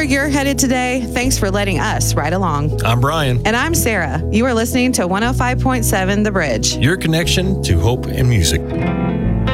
you're headed today, thanks for letting us ride along. I'm Brian. And I'm Sarah. You are listening to 105.7 The Bridge. Your connection to hope and music.